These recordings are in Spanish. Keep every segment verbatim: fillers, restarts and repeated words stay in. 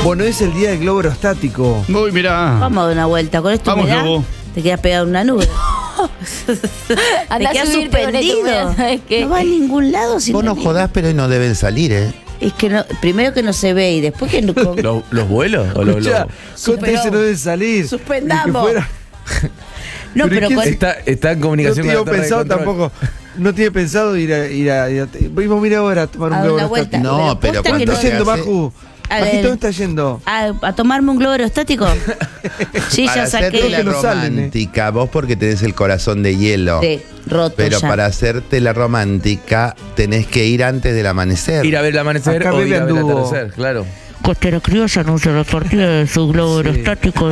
Bueno, es el día del globo aerostático. Uy, mirá. Vamos a dar una vuelta. Con esto Vamos, mirá, Globo. te quedas pegado en una nube. Te Andá a quedas subirte con esto, suspendido. mirá, ¿sabes qué? No va a ningún lado sin Vos no venir. jodás, pero no deben salir, ¿eh? Es que no, primero que no se ve y después que no. con- ¿Los, los vuelos o los Escuchá, globos? ¿cómo te dice no deben salir? Suspendamos. Ni que fuera- No, pero pero ¿quién con- se- Está, está en No comunicación tiene con la torre de pensado control. tampoco. No tiene pensado ir a. Ir a, ir a vamos a ir ahora a tomar A un dar globo una vuelta. aerostático. No, pero posta que ¿Dónde cuando está se yendo, hace- Maju? A Majito, ver. ¿dónde está yendo? a, a tomarme un globo aerostático. Sí, Para ya hacerte saqué. la que no salen, ¿eh? romántica, vos porque tenés el corazón de hielo. Sí, roto Pero ya. para hacerte la romántica tenés que ir antes del amanecer. Ir a ver el amanecer Acá o ir Bebe a ver el anduvo. atardecer, claro. Costera Criolla anuncia la partida de su globo Sí. aerostático.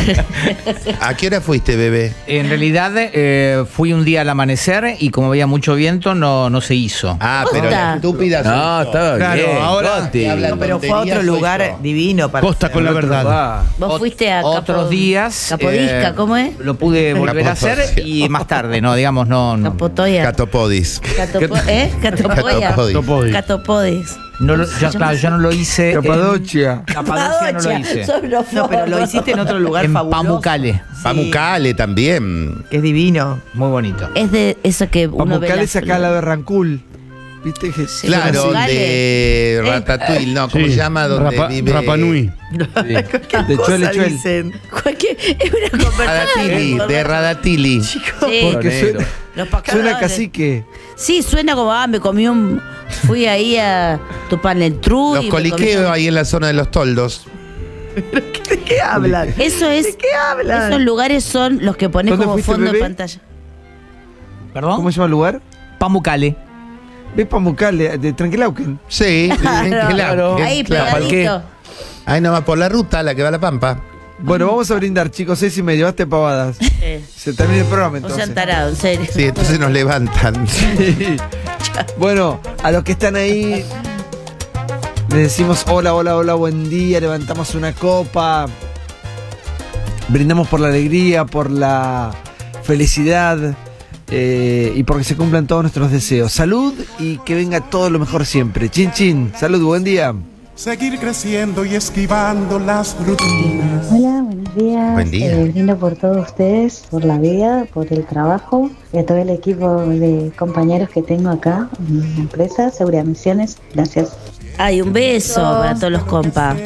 ¿A qué hora fuiste, bebé? En realidad eh, fui un día al amanecer y como había mucho viento no, no se hizo. Ah, pero Posta. la estúpida No, soy yo. estaba Claro, bien. ahora Gotti. te hablan No, pero fue a tonterías, otro soy lugar yo. divino para Costa con la verdad. Ah, Vos fuiste a Capo- Otros días Capodisca, eh, ¿cómo es? lo pude volver a hacer Capodisca. y más tarde, no, digamos, no, no, Capotoya. Catopodis. Catopo- ¿Eh? Catopoya. Catopodis. Topodi. Catopodis. no lo- ya, claro, yo no lo hice. en- Capadocia. Capadocia no lo hice. No, pero lo hiciste en otro lugar En fabuloso. Pamukkale, Sí, Pamukkale también. que es divino. muy bonito. Es de eso que uno ve. Pamukkale las- es acá al lado de Rancul. ¿Viste? Que Sí. Claro, Pamukkale. de Eh. Ratatouille, ¿no? ¿Cómo Sí. se llama? Donde Rapa, vive... Rapa Nui. De Chuele, Chuele. dicen. Cualquier- es una Radatili, conversación. de Radatili. Sí. Porque Negro. suena, Los pescadores. suena cacique. Sí, suena como, ah, me comí un. Fui ahí a Tupan el Tru. Los coliqueos ahí en la zona de los toldos. ¿De qué hablan? Eso es. ¿De qué hablan? Esos lugares son los que pones ¿Dónde como fuiste, fondo de bebé? pantalla. ¿Perdón? ¿Cómo se llama el lugar? Pamukkale. ¿Ves Pamukkale de Tranquilauquen? Sí, claro. Ahí, claro. pegadito. Ahí nomás por la ruta, la que va a La Pampa. Bueno, vamos a brindar, chicos. Seis y medio, hazte pavadas. Eh, Se termina el programa o sea, entonces. tarado, en serio. Sí, entonces nos levantan. Sí. Bueno, a los que están ahí, les decimos hola, hola, hola, buen día. Levantamos una copa. Brindamos por la alegría, por la felicidad eh, y porque se cumplan todos nuestros deseos. Salud y que venga todo lo mejor siempre. Chin, chin. Salud, buen día. Seguir creciendo y esquivando las rutinas. Hola, buenos días. Buen día. Eh, brindo por todos ustedes, por la vida, por el trabajo y a todo el equipo de compañeros que tengo acá en la empresa, Seguridad Misiones. Gracias. Ay, un beso para todos los compas.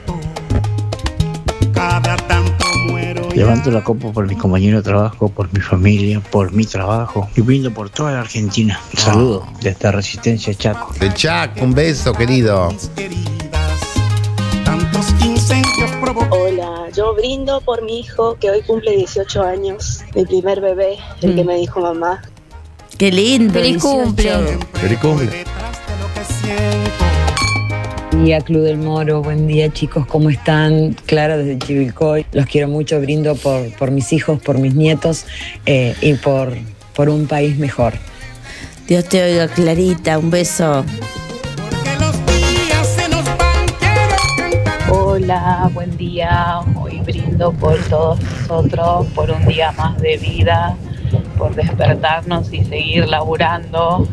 Cada tanto muero y Levanto la copa por mi compañero de trabajo, por mi familia, por mi trabajo y brindo por toda la Argentina. Un saludo desde Resistencia Chaco. De Chac, un beso, querido. mis heridas. Tantos incendios provocados. Hola, yo brindo por mi hijo que hoy cumple dieciocho años, mi primer bebé, el que me dijo mamá. Qué lindo. Feliz cumple. dieciocho. Feliz cumple. Detrás de lo que siento. Buen día, Club del Moro. Buen día, chicos. ¿Cómo están? Clara desde Chivilcoy. Los quiero mucho. Brindo por, por mis hijos, por mis nietos eh, y por, por un país mejor. Dios te oiga, Clarita. Un beso. Porque los días se nos van, quiero cantar. Hola, buen día. Hoy brindo por todos nosotros, por un día más de vida, por despertarnos y seguir laburando.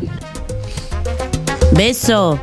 Beso.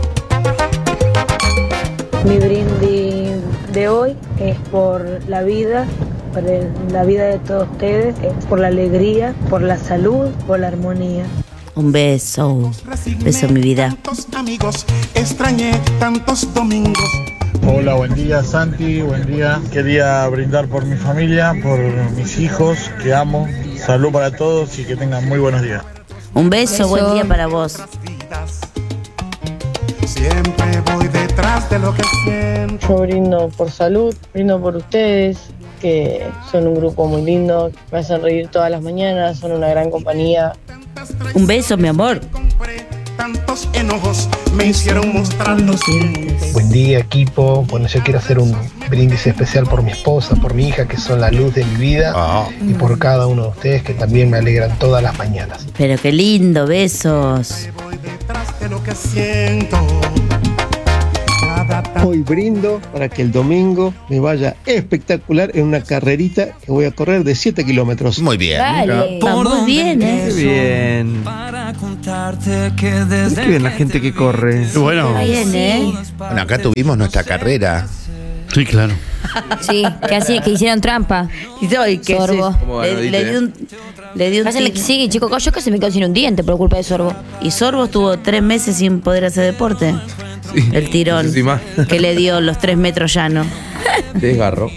Mi brindis de hoy es por la vida, por el- la vida de todos ustedes, es por la alegría, por la salud, por la armonía. Un beso. Resigné Beso, mi vida. Tantos amigos, extrañé tantos domingos. Hola, buen día Santi, buen día. Quería brindar por mi familia, por mis hijos que amo. Salud para todos y que tengan muy buenos días. Un beso. Beso. Buen día para vos. Vidas. Siempre voy detrás de lo que siento. Yo brindo por salud, brindo por ustedes, que son un grupo muy lindo, me hacen reír todas las mañanas, son una gran compañía. Un beso, mi amor. Compré tantos enojos, me hicieron mostrar los dientes. Buen día equipo. Bueno, yo quiero hacer un brindis especial por mi esposa, por mi hija, que son la luz de mi vida, Ah. y por cada uno de ustedes que también me alegran todas las mañanas. Pero qué lindo. Besos. Voy detrás de lo que siento. Cada tanto Hoy brindo para que el domingo me vaya espectacular en una carrerita que voy a correr de siete kilómetros. Muy bien. Dale. Va muy bien, Qué ¿eh? bien. Qué bien la gente que corre. Bueno, Bien, ¿eh? Bueno, acá tuvimos nuestra carrera. Sí, claro. Sí, que, así, que hicieron trampa. Y no, y que Sorbo. se- ¿Cómo va, le, Nodite, le dio un, le dio un Pásale tic. que sí, chico, yo casi me quedo sin un diente por culpa de Sorbo. Y Sorbo estuvo tres meses sin poder hacer deporte. Sí, El tirón no sé si más. que le dio los tres metros llano. Desgarro.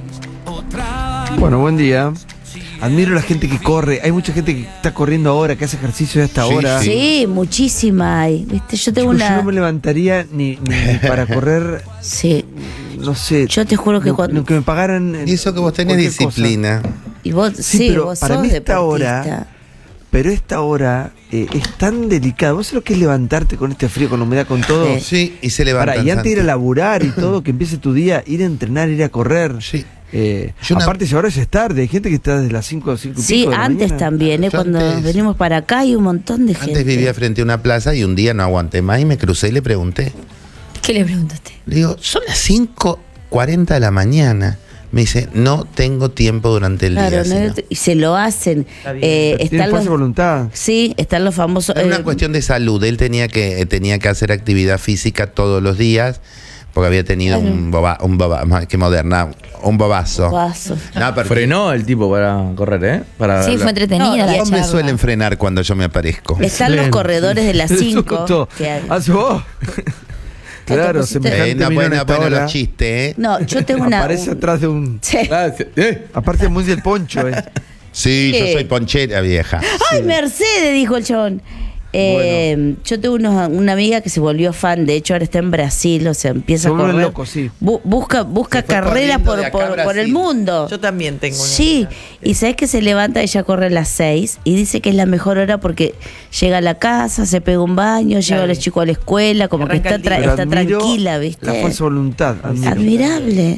Bueno, buen día. Admiro a la gente que corre. Hay mucha gente que está corriendo ahora, que hace ejercicio a esta Sí, hora. sí. Sí, muchísima hay. ¿Viste? Yo tengo Chicos, una. Yo no me levantaría ni, ni- ni para correr, Sí. no sé. Yo te juro que no- cuando- no, que me pagaran. en Y eso que vos tenés cualquier cosa. disciplina. Y vos, Sí, sí, pero vos para sos mí esta deportista. hora- Pero esta hora eh, es tan delicada. ¿Vos sabés lo que es levantarte con este frío, con la humedad, con todo? Sí. Sí, y se levanta. Pará, y antes de ir a laburar y todo, que empiece tu día, ir a entrenar, ir a correr. Sí. Eh, Yo una- aparte, si ahora ya es tarde, hay gente que está desde las cinco, cinco y Sí, pico de la antes mañana. también, ¿eh? Yo Cuando antes- venimos para acá hay un montón de gente. Antes vivía frente a una plaza y un día no aguanté más y me crucé y le pregunté. ¿Qué le preguntaste? Le digo, son las cinco cuarenta de la mañana. Me dice, no tengo tiempo durante el Claro, día. ¿no? señor". Y se lo hacen. bien. Eh, Tienen están fuerza de los, voluntad. sí, están los famosos. Era una eh, cuestión de salud. Él tenía que, eh, tenía que hacer actividad física todos los días porque había tenido un boba, un boba, más que moderna, un bobazo. Vaso. No, pero Frenó el tipo para correr, ¿eh? Para Sí, la- fue entretenida No, la los hombres charla. suelen frenar cuando yo me aparezco. Están los corredores de las Se cinco. asustó. que- ¿Hace vos? Claro, pusiste- semejante Eh, no, milón buena, a esta bueno hora. los chistes, ¿eh? No, yo tengo una. Aparece un- atrás de un... Sí. Ah, sí, eh. Aparte muy del poncho, eh. Sí, yo ¿Qué? soy ponchera vieja. ¡Ay, Mercedes! Dijo el chabón. Eh, Yo tengo unos- una amiga que se volvió fan, de hecho ahora está en Brasil, o sea, empieza Se a vuelven correr. locos, sí. Bu- busca busca Se fue carreras corriendo por, de acá por, a por el Brasil. mundo. Yo también tengo una. Sí, y sabes que se levanta, ella corre a las seis y dice que es la mejor hora porque llega a la casa, se pega un baño, lleva a los chicos a la escuela, como que Arranca está, el día. tra- Pero está admiro tranquila, ¿viste? La fuerza de voluntad. admiro. Admirable.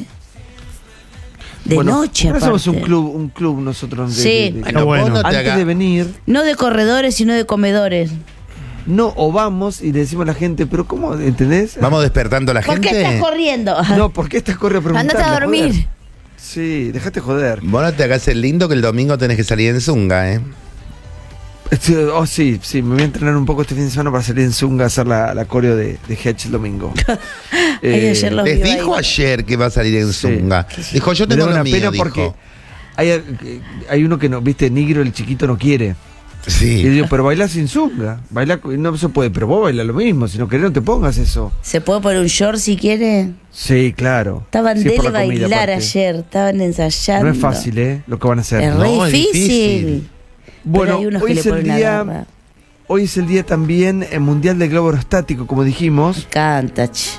De Bueno, noche, ahora somos un aparte. club, un club nosotros. de- Sí. de- de- Bueno, vos no te Antes hagas- de venir, No de corredores, sino de comedores. no, o vamos y le decimos a la gente, pero ¿cómo? ¿Entendés? Vamos despertando a la ¿Por qué gente. estás corriendo? No, ¿por qué estás corriendo a Andate a preguntarle, dormir. joder? Sí, déjate joder. Vos no te hagas el lindo que el domingo tenés que salir en zunga, ¿eh? Sí, oh, sí, sí, me voy a entrenar un poco este fin de semana para salir en Zunga a hacer la, la coreo de, de Hedge el domingo. Ay, ayer los Les vi dijo ahí. ayer que va a salir en Sí. zunga. Dijo, yo Me tengo da lo una mío, pena dijo. porque hay, hay uno que no, viste, Negro, el chiquito no quiere. Y Sí. yo digo, pero baila sin Zunga. Baila, no se puede, pero vos baila lo mismo. Si no querés, no te pongas eso. ¿Se puede poner un short si quiere? Sí, claro. Estaban Sí, es de por la comida, bailar aparte. ayer, estaban ensayando. No es fácil, ¿eh? Lo que van a hacer. Es No, re es difícil. difícil. Bueno, Pero hay unos hoy que le es el ponen una día. garra. Hoy es el día también eh, mundial del globo aerostático, como dijimos. Canta, che.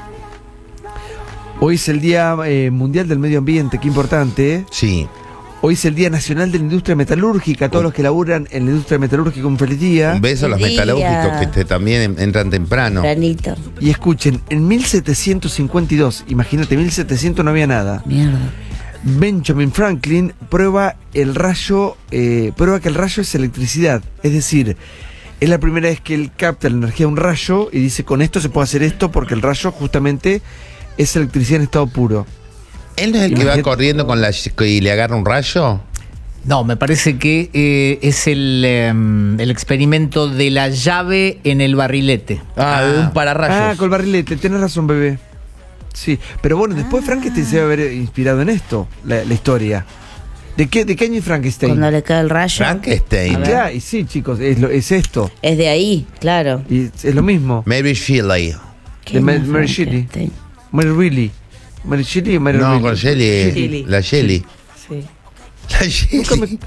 Hoy es el día eh, mundial del medio ambiente, qué importante. ¿eh? Sí. Hoy es el día nacional de la industria metalúrgica. Todos los que laburan en la industria metalúrgica, un feliz día. Un beso a los Buen día. metalúrgicos que te- también en- entran temprano. Granito. Y escuchen, en mil setecientos cincuenta y dos, imagínate, mil setecientos no había nada. Mierda. Benjamin Franklin prueba el rayo, eh, prueba que el rayo es electricidad. Es decir, es la primera vez que él capta la energía de un rayo y dice, con esto se puede hacer esto porque el rayo justamente es electricidad en estado puro. ¿Él no es el que va Imagínate- corriendo con la y le agarra un rayo? No, me parece que eh, es el, eh, el experimento de la llave en el barrilete. Ah, de un pararrayos. Ah, con el barrilete, tenés razón, bebé. Sí, pero bueno, después Frankenstein se debe haber inspirado en esto, la, la historia. ¿De qué, ¿De qué año es Frankenstein? Cuando le cae el rayo. Frankenstein. A ver. Claro, y sí, chicos, es, lo- es esto. Es de ahí, claro. Y es lo mismo. Mary Shelley. ¿Qué De es Mary- más Mary Shelley. Frankenstein? Mary Really. Mary Shelley y Mary No, Really. con Shelley. Shelley. La Shelley. Sí. La Shelley.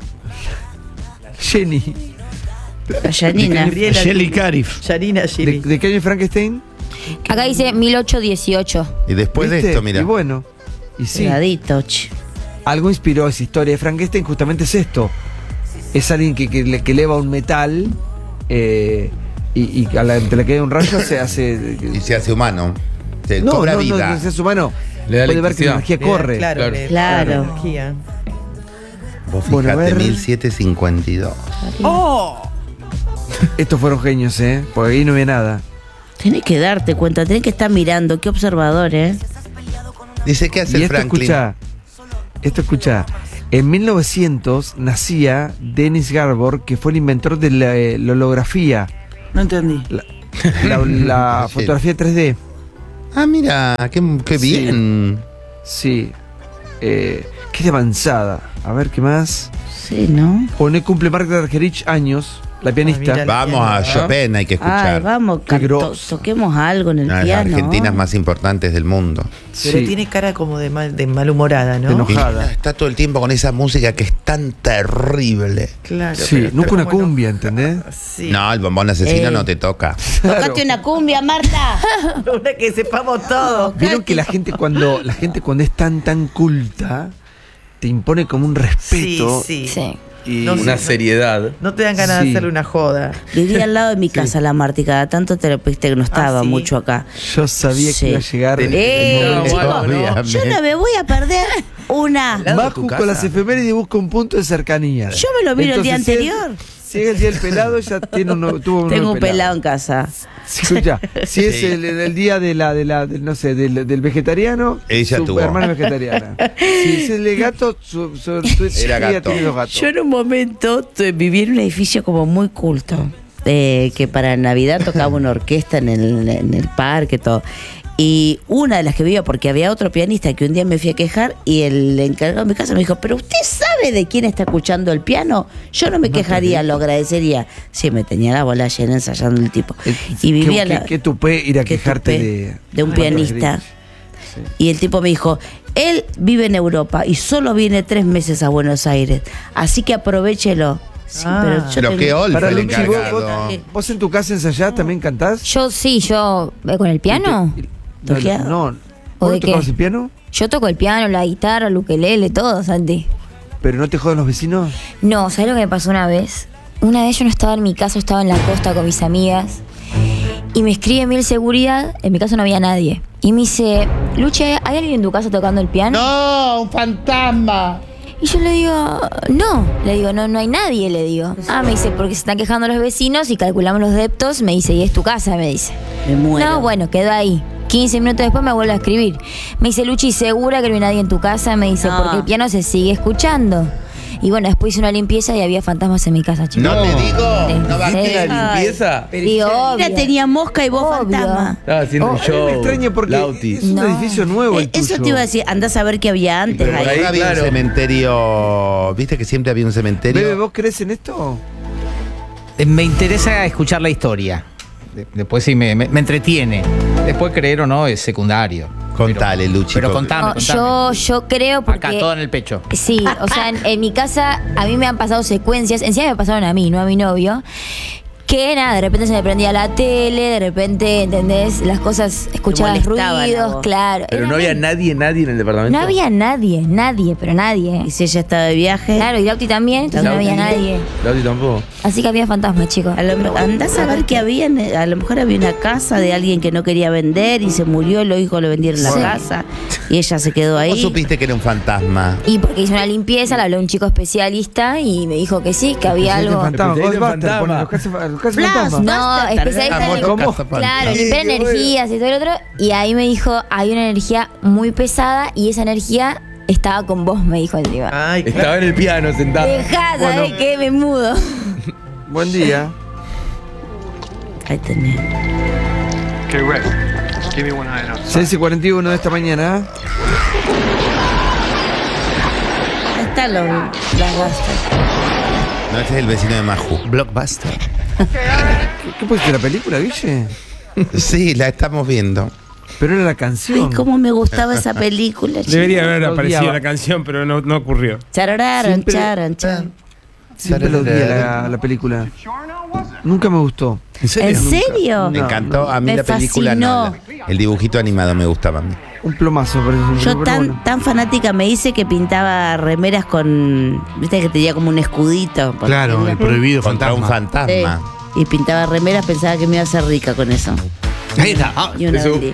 Jenny. La Janina. Gabriela. Shelly Carif. Yarina ¿De, Shelley. de qué año es Frankenstein? Acá dice mil ochocientos dieciocho. Y después de ¿Viste? esto, mira. Y bueno, y sí, Pegadito, che. algo inspiró esa historia de Frankenstein, justamente es esto. Es alguien que, que, le- que eleva un metal eh, y, y a la, te le cae un rayo se hace... Y se hace humano. Se no, cobra no, no, vida. no, es humano. Le da Puede ver que la electricidad. energía corre. Claro, Claro. le- Claro. la energía. Vos Bueno, a fijate, ver. mil setecientos cincuenta y dos. Estos fueron genios, ¿eh? Porque ahí no había nada. Tenés que darte cuenta, tenés que estar mirando, qué observador, ¿eh? Dice, ¿qué hace Y el esto Franklin? escucha, esto escucha. En mil novecientos nacía Dennis Garbor, que fue el inventor de la, eh, la holografía, No entendí. la, la- la Sí. fotografía tres D. Ah, mira, qué, qué Sí. bien. Sí. Eh, qué de avanzada. A ver, ¿qué más? Sí, ¿no? Pone cumple Marta Argerich años, la pianista. mira. Vamos a Chopin, hay que escuchar. Ay, vamos, Qué canto- grosso. toquemos algo en el Una de las piano. argentinas más importantes del mundo. Pero Sí. tiene cara como de, mal, de malhumorada, ¿no? De enojada. Y está todo el tiempo con esa música que es tan terrible. Claro. Sí, pero nunca está una como cumbia, enojada. ¿entendés? Sí. No, el bombón asesino Eh. no te toca. Tocate una cumbia, Marta. Una que sepamos todo. Vieron que la gente cuando la gente cuando es tan tan culta te impone como un respeto Sí, sí. Sí. y No, Una sí, no. seriedad. No te dan ganas Sí. de hacerle una joda. Vivía al lado de mi casa la Marta y cada tanto te lo viste que no estaba ¿sí? mucho acá. yo sabía Sí. que iba a llegar el Eh, momento. chicos, Obviamente. yo no me voy a perder una. lado de tu Maju casa. con las efemérides busca un punto de cercanía. Yo me lo miro el día Entonces, si es- anterior. Si es el día del pelado, ya tiene uno, tuvo Tengo nuevo un pelado en casa. Sí, escucha, si es Sí. el, el día de la, de la del, no sé, del, del vegetariano, Ella su tuvo. hermana vegetariana. Si es el de gato, su, su, su- Era ella gato. tiene dos gatos. Yo en un momento tu- viví en un edificio como muy culto, eh, que para Navidad tocaba una orquesta en el, en el parque, todo. Y una de las que vivía, porque había otro pianista que un día me fui a quejar y el encargado de mi casa me dijo, pero ¿usted sabe de quién está escuchando el piano? Yo no me quejaría, lo agradecería. Sí, me tenía la bola llena ensayando el tipo. Eh, Y vivía qué, la... qué, qué tupé ir a qué quejarte tupé de, de un de pianista. Sí. Y el tipo me dijo, él vive en Europa y solo viene tres meses a Buenos Aires, así que aprovechelo. Sí, Ah. pero yo Pero tengo- qué olfa Para el Luchi, vos, encargado. vos, vos en tu casa ensayás, también cantás. Yo sí, yo. ¿eh, ¿Con el piano? Y te- y- no, ¿Toqueado? no. ¿O ¿Vos de no tocabas qué? el piano? Yo toco el piano, la guitarra, el ukelele, todo, Santi. ¿Pero no te jodan los vecinos? No, ¿sabes lo que me pasó una vez? Una vez yo no estaba en mi casa, estaba en la costa con mis amigas. Y me escribe Mil Seguridad, en mi casa no había nadie. Y me dice, Luche, ¿hay alguien en tu casa tocando el piano? ¡No! ¡Un fantasma! Y yo le digo, no, le digo, no, no hay nadie, le digo. Ah, me dice, porque se están quejando los vecinos y calculamos los deptos, me dice, y es tu casa, me dice. Me muero. No, bueno, quedó ahí. quince minutos después me vuelve a escribir. Me dice, Luchi, ¿segura que no hay nadie en tu casa? Me dice, No. porque el piano se sigue escuchando. Y bueno, después hice una limpieza y había fantasmas en mi casa, chicos. No, te digo. Sí. No va a Sí. quedar. ¿La limpieza? Sí, obvio. Mira, tenía mosca y vos Obvio. fantasma. Estaba haciendo Oh, un a mí show. me extraña porque Lauti. es un No. edificio nuevo el Eh, Eso tuyo. te iba a decir, andás a ver qué había antes Pero por ahí. ahí, había claro. un cementerio. ¿Viste que siempre había un cementerio? Bebe, ¿vos crees en esto? Eh, Me interesa escuchar la historia. De- Después sí me, me- me entretiene. Después creer o no es secundario. Contale, Luchi. Pero porque- contame, No, contame. yo, yo creo porque... Acá, todo en el pecho. Sí, o sea, en, en mi casa a mí me han pasado secuencias, encima me pasaron a mí, no a mi novio, que nada, de repente se me prendía la tele, de repente, ¿entendés? Las cosas, escuchabas molestaban a ruidos, vos. claro. Pero Era no había muy- nadie, nadie en el departamento. No había nadie, nadie, pero nadie. Y si ella estaba de viaje, Claro, y Lauti también, entonces no había nadie. Lauti tampoco. Así que había fantasmas, chicos. a lo- andás a ver qué había. en- A lo mejor había una casa de alguien que no quería vender y se murió, los hijos lo vendieron la Sí. casa y ella se quedó ¿Cómo ahí. supiste que era un fantasma? Y porque hice una limpieza, le habló un chico especialista y me dijo que sí, que había Especialista algo. en fantasma, Especialista en Ghostbuster, fantasma. pone los casos- los casos Flash, fantasma. No, Basta, especialista Amor, en ¿cómo? Claro, Sí, limpiar qué bueno. energías y todo el otro. Y ahí me dijo, hay una energía muy pesada y esa energía estaba con vos, me dijo el diva. Ay, Estaba en el piano sentado. Dejá, ¿sabes Bueno. qué? Me mudo. Buen día. Ahí tenés. Okay, Rick, give me one eye outside. seis y cuarenta y uno de esta mañana. Ahí están los, las gastas. No, este es el vecino de Maju. Blockbuster. ¿Qué, qué pusiste la película, Guille? Sí, la estamos viendo. Pero era la Ay, canción. cómo me gustaba esa película. Debería haber Lo aparecido odiaba. la canción, pero no, no ocurrió. Charararan, Siempre- charan, chan. Siempre lo odié la, la película. Nunca me gustó. ¿En serio? Me No, encantó. A mí Me la película no. fascinó. la- el dibujito animado me gustaba a mí. Un plomazo, parece. Yo pero tan, bueno. tan fanática me hice que pintaba remeras con. Viste que tenía como un escudito. por Claro, arriba. el prohibido Contra un fantasma. fantasma. Sí. Y pintaba remeras, pensaba que me iba a hacer rica con eso. Ahí está. Ah, Y una eso- vendí.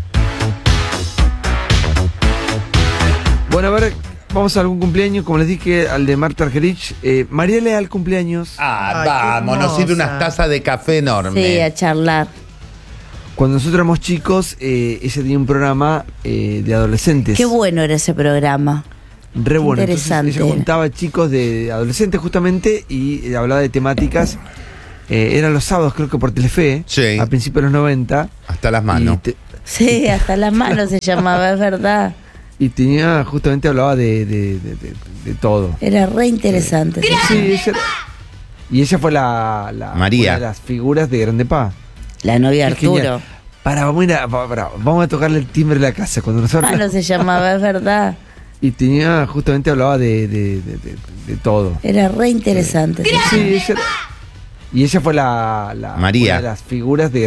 Bueno, a ver, vamos a algún cumpleaños. Como les dije, al de Marta Argerich. Eh, María Leal, cumpleaños. Ah, Ay, qué vamos, nos sirve hermosa. unas tazas de café enormes. Sí, a charlar. Cuando nosotros éramos chicos, eh, ella tenía un programa eh, de adolescentes. Qué bueno era ese programa. Re bueno. Entonces, interesante ella era. juntaba chicos de adolescentes justamente y eh, hablaba de temáticas. Eh, eran los sábados, creo que por Telefe, Sí. a principios de los noventa. Hasta las Y manos. te- Sí, hasta las manos se llamaba, es verdad. Y tenía, justamente hablaba de, de, de, de, de todo. Era re interesante. Sí, sí, ella era- y ella fue la, la María. una de las figuras de Grande Paz. La novia Qué Arturo. genial. Para, vamos a, ir a, para, para, vamos a tocarle el timbre de la casa cuando nos Ah, no se llamaba, es verdad. Y tenía, justamente hablaba de, de, de, de, de todo. Era re interesante. Sí, ella era- y ella fue la, la María. una de las figuras de